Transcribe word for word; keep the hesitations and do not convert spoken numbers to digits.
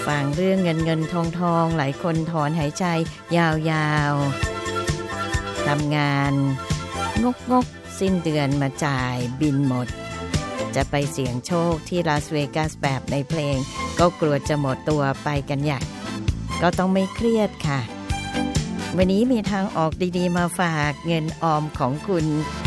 ฟังเรื่องเงินเงินทองทองหลายคนถอนหายใจยาวๆทำงานงกงกสิ้นเดือนมาจ่ายบินหมดจะไปเสี่ยงโชคที่ลาสเวกัสแบบในเพลงก็กลัวจะหมดตัวไปกันใหญ่ก็ต้องไม่เครียดค่ะวันนี้มีทางออกดีๆมาฝากเงินออมของคุณ